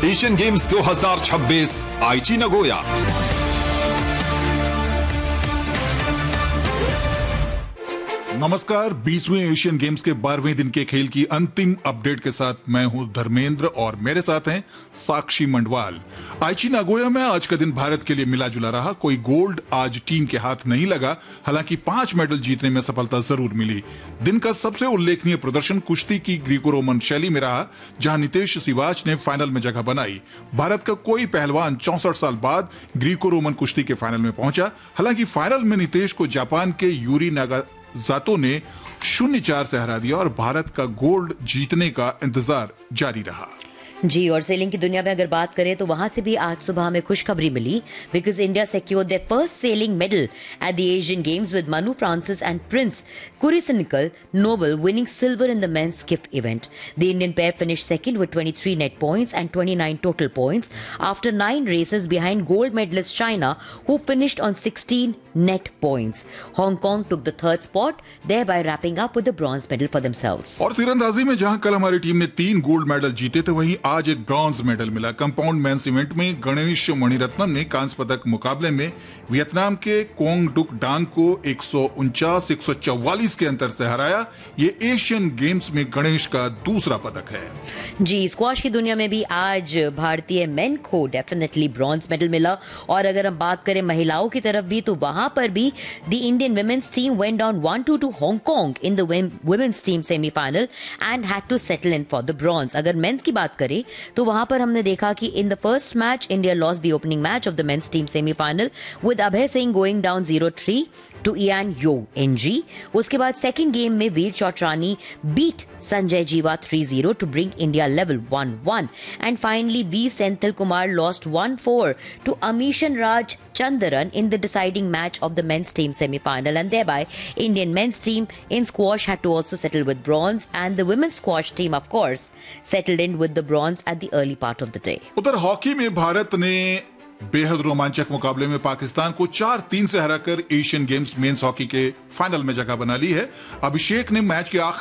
Asian games 2026 आईची Nagoya. नमस्कार। 20वें Asian games के 12वें दिन के खेल की अंतिम अपडेट के साथ मैं हूं धर्मेंद्र और मेरे साथ हैं साक्षी मंडवाल। आईची नागोया में आज का दिन भारत के लिए मिला जुला रहा। कोई गोल्ड आज टीम के हाथ नहीं लगा, हालांकि 5 मेडल जीतने में सफलता जरूर मिली। दिन का सबसे उल्लेखनीय प्रदर्शन कुश्ती की ग्रीको रोमन शैली में रहा, जहां नितेश सिवाच ने फाइनल में जगह बनाई। भारत का कोई पहलवान 64 साल बाद ग्रीको रोमन कुश्ती के फाइनल में पहुंचा। हालांकि फाइनल में नितेश को जापान के यूरी नागाजातो ने 0-4 से हरा दिया और भारत का गोल्ड जीतने का इंतजार जारी रहा। जी, और सेलिंग की दुनिया में अगर बात करें तो वहां से भी आज सुबह हमें खुशखबरी मिली, because India secured their first sailing medal at the Asian Games with Manu Francis and Prince Kurisanikal Noble winning silver in the men's skiff event. The Indian pair finished second with 23 net points and 29 total points after 9 races behind gold medalist China, who finished on 16 net points. Hong Kong took the third spot, thereby wrapping up with the bronze medal for themselves. और तीरंदाजी में जहां कल हमारी team ने 3 gold medal जीते थे, वहीं आज एक ब्रॉन्ज मेडल मिला। कंपाउंड मेंस इवेंट में गणेश मणिरत्नम ने कांस्य पदक मुकाबले में वियतनाम के कोंग डुक डांग को 149-144 के अंतर से हराया। ये एशियन गेम्स में गणेश का दूसरा पदक है। जी, स्क्वॉश की दुनिया में भी आज भारतीय मेन को डेफिनेटली ब्रॉन्ज मेडल मिला। और अगर हम बात करें महिलाओं की तरफ भी, तो वहां पर भी the Indian women's team went down 1-2 to Hong Kong in the women's team semifinal and had to settle in for the bronze. अगर मेंस की बात करें तो वहां पर हमने देखा कि in the first match India lost the opening match of the men's team semifinal with Abhay Singh going down 0-3 to Ian yo NG. उसके बाद सेकंड गेम में वीर चौटरानी बीट संजय जीवा 3-0 to bring India level 1-1 and finally we Senthil Kumar lost 1-4 to emission Raj Chandaran in the deciding match of the men's team semi-final, and thereby Indian men's team in squash had to also settle with bronze, and the women's squash team of course settled in with the bronze at the early part of the day. उधर hockey में भारत ने बेहद रोमांचक मुकाबले में पाकिस्तान को 4-3 से हराकर एशियन गेम्स मेंस हॉकी के फाइनल में जगह बना ली है। अभिषेक ने मैच के